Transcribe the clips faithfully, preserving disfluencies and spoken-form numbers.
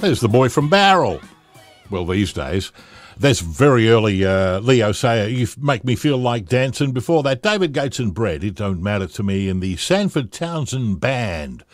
There's the boy from Barrel. Well, these days. There's very early uh, Leo Sayer, You Make Me Feel Like Dancing. Before that, David Gates and Bread, It Don't Matter to Me, in the Sanford Townsend Band.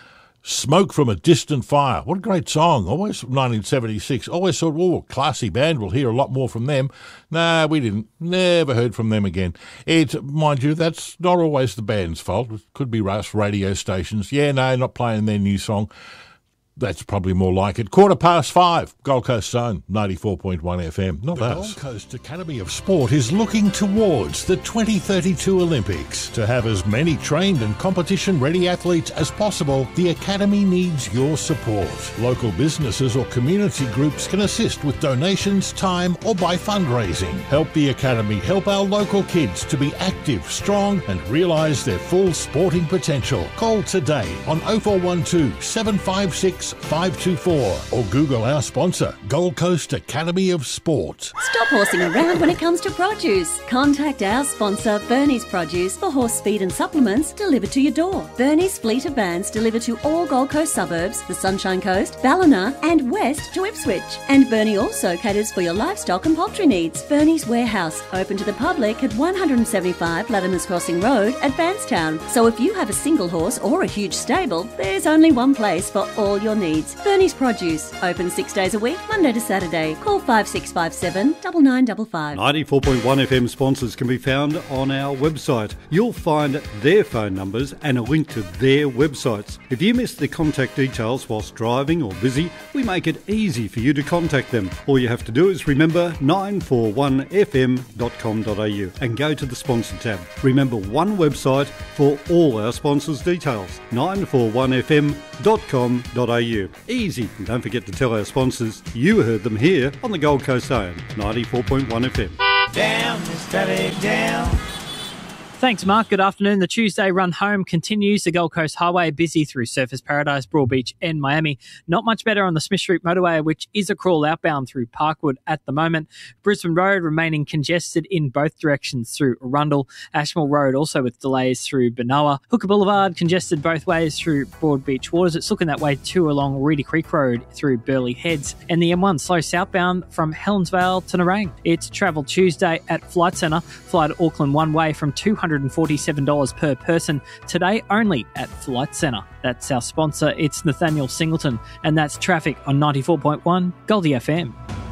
Smoke from a Distant Fire. What a great song. Always from nineteen seventy-six. Always thought, oh, classy band. We'll hear a lot more from them. Nah, we didn't. Never heard from them again. It, mind you, that's not always the band's fault. It could be us radio stations. Yeah, no, not playing their new song. That's probably more like it. Quarter past five, Gold Coast Zone, ninety-four point one F M. Not the us. Gold Coast Academy of Sport is looking towards the twenty thirty-two Olympics. To have as many trained and competition-ready athletes as possible, the Academy needs your support. Local businesses or community groups can assist with donations, time, or by fundraising. Help the Academy help our local kids to be active, strong, and realise their full sporting potential. Call today on oh four one two, seven five six, five two four or Google our sponsor, Gold Coast Academy of Sport. Stop horsing around when it comes to produce. Contact our sponsor, Bernie's Produce, for horse feed and supplements delivered to your door. Bernie's fleet of vans deliver to all Gold Coast suburbs, the Sunshine Coast, Ballina and west to Ipswich. And Bernie also caters for your livestock and poultry needs. Bernie's Warehouse, open to the public at one seventy-five Latimer's Crossing Road at Bankstown. So if you have a single horse or a huge stable, there's only one place for all your needs. Bernie's Produce, open six days a week, Monday to Saturday. Call five six five seven, nine nine five five. ninety-four point one F M sponsors can be found on our website. You'll find their phone numbers and a link to their websites. If you miss the contact details whilst driving or busy, we make it easy for you to contact them. All you have to do is remember nine four one f m dot com dot a u and go to the sponsor tab. Remember, one website for all our sponsors' details, nine four one f m dot com dot a u. Easy. And don't forget to tell our sponsors you heard them here on the Gold Coast Zone, ninety-four point one F M. Down, it's traffic down. Thanks, Mark. Good afternoon. The Tuesday run home continues. The Gold Coast Highway busy through Surfers Paradise, Broadbeach and Miami. Not much better on the Smith Street Motorway, which is a crawl outbound through Parkwood at the moment. Brisbane Road remaining congested in both directions through Arundel. Ashmore Road also with delays through Benoa. Hooker Boulevard congested both ways through Broadbeach Waters. It's looking that way too along Reedy Creek Road through Burleigh Heads. And the M one slow southbound from Helensvale to Nerang. It's Travel Tuesday at Flight Centre. Fly to Auckland one way from two hundred one hundred forty-seven dollars per person today only at Flight Centre. That's our sponsor. It's Nathaniel Singleton, and that's traffic on ninety-four point one Goldie F M.